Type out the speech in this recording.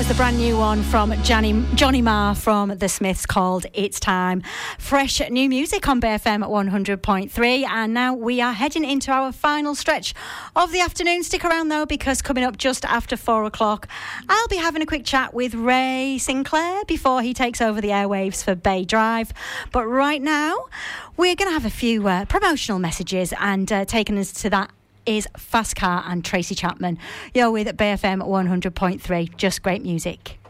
The brand new one from Johnny Marr from The Smiths called It's Time. Fresh new music on BFM 100.3, and now we are heading into our final stretch of the afternoon. Stick around though, because coming up just after 4 o'clock I'll be having a quick chat with Ray Sinclair before he takes over the airwaves for Bay Drive. But right now we're going to have a few promotional messages, and taking us to that is Fast Car and Tracy Chapman. You're with BFM 100.3. Just great music.